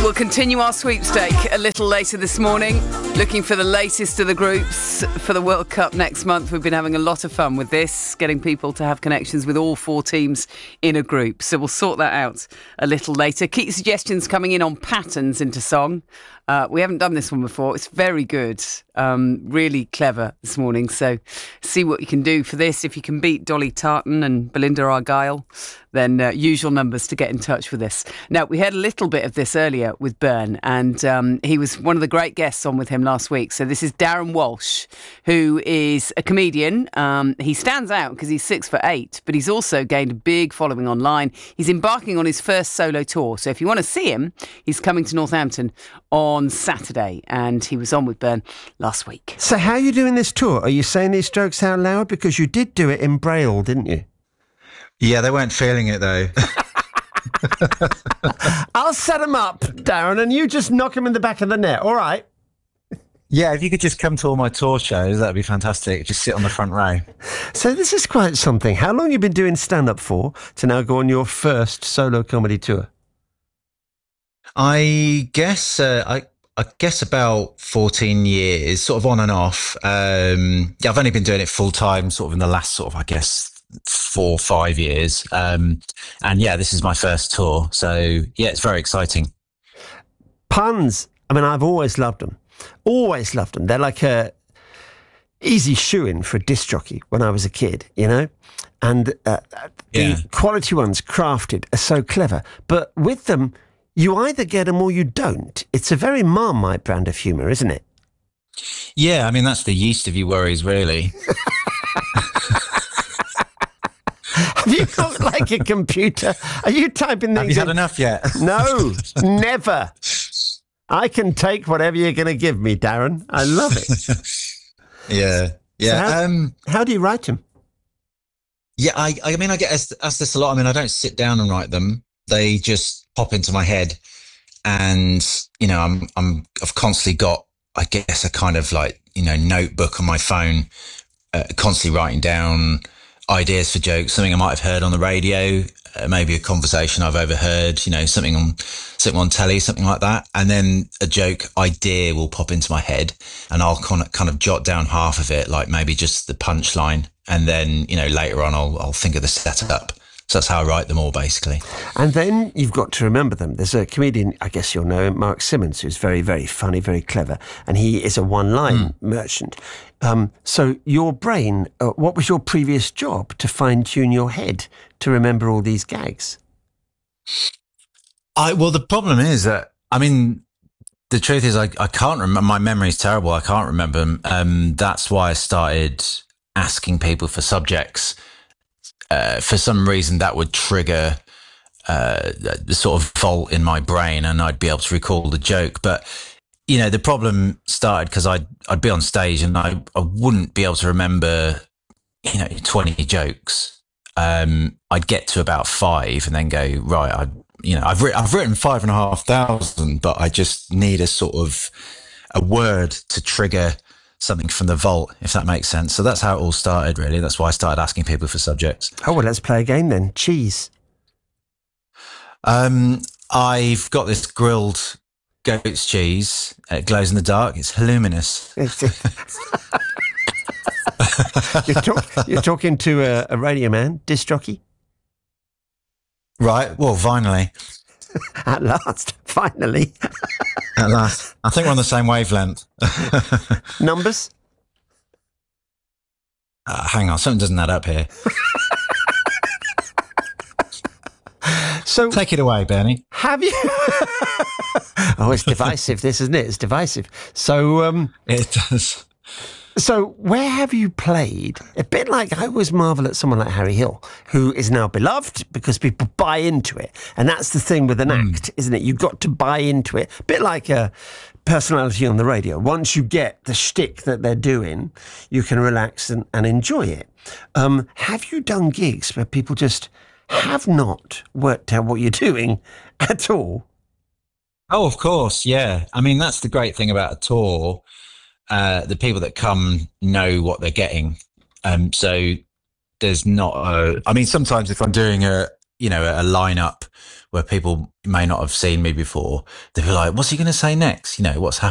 We'll continue our sweepstake a little later this morning, looking for the latest of the groups for the World Cup next month. We've been having a lot of fun with this, getting people to have connections with all four teams in a group. So we'll sort that out a little later. Keep your suggestions coming in on patterns into song. We haven't done this one before. It's very good, really clever this morning. So see what you can do for this. If you can beat Dolly Tartan and Belinda Argyle, then usual numbers to get in touch with this. Now, we heard a little bit of this earlier with Byrne, and he was one of the great guests on with him last week. So this is Darren Walsh, who is a comedian. He stands out because he's 6'8", but he's also gained a big following online. He's embarking on his first solo tour. So if you want to see him, he's coming to Northampton on Saturday, and he was on with Byrne last week. So how are you doing this tour? Are you saying these jokes out loud? Because you did do it in Braille, didn't you? Yeah, they weren't feeling it, though. I'll set them up, Darren, and you just knock them in the back of the net, all right? Yeah, if you could just come to all my tour shows, that'd be fantastic. Just sit on the front row. So this is quite something. How long have you been doing stand-up for to now go on your first solo comedy tour? I guess about 14 years, sort of on and off. I've only been doing it full time, sort of in the last sort of, I guess, 4 or 5 years. And yeah, this is my first tour. So yeah, it's very exciting. Puns, I mean, I've always loved them. Always loved them. They're like a easy shoe-in for a disc jockey when I was a kid, you know? And the quality ones crafted are so clever. But with them, you either get them or you don't. It's a very Marmite brand of humour, isn't it? Yeah, I mean, that's the yeast of your worries, really. Have you got like a computer? Are you typing things? Have you had enough yet? No, never. I can take whatever you're going to give me, Darren. I love it. Yeah. So how do you write them? Yeah, I mean, I get asked this a lot. I mean, I don't sit down and write them. They just pop into my head, and you know, I've constantly got, I guess, a kind of like, you know, notebook on my phone, constantly writing down ideas for jokes, something I might have heard on the radio, maybe a conversation I've overheard, you know, something on telly, something like that. And then a joke idea will pop into my head, and I'll kind of jot down half of it, like maybe just the punchline. And then, you know, later on, I'll think of the setup. So that's how I write them all, basically. And then you've got to remember them. There's a comedian, I guess you'll know, Mark Simmons, who's very, very funny, very clever. And he is a one-line merchant. So your brain, what was your previous job to fine-tune your head to remember all these gags? Well, the problem is that, I mean, the truth is I can't remember. My memory is terrible. I can't remember them. That's why I started asking people for subjects. For some reason, that would trigger the sort of fault in my brain, and I'd be able to recall the joke. But you know, the problem started because I'd be on stage and I wouldn't be able to remember, you know, 20 jokes. I'd get to about 5 and then go, right, I've written 5,500, but I just need a sort of a word to trigger something from the vault, if that makes sense. So that's how it all started, really. That's why I started asking people for subjects. Oh, well, let's play a game then. Cheese. I've got this grilled goat's cheese. It glows in the dark. It's luminous. You're talking to a radio man, disc jockey? Right. Well, finally. At last. Finally. At last. I think we're on the same wavelength. Numbers? Hang on. Something doesn't add up here. So take it away, Bernie. Have you? Oh, it's divisive, this, isn't it? It's divisive. So it does. So where have you played? A bit like I always marvel at someone like Harry Hill, who is now beloved because people buy into it. And that's the thing with an act, isn't it? You've got to buy into it. A bit like a personality on the radio. Once you get the shtick that they're doing, you can relax and enjoy it. Have you done gigs where people just have not worked out what you're doing at all? Oh, of course, yeah. I mean, that's the great thing about a tour. The people that come know what they're getting. So there's not I mean, sometimes if I'm doing a a lineup where people may not have seen me before, they'll be like, what's he going to say next? What's happening?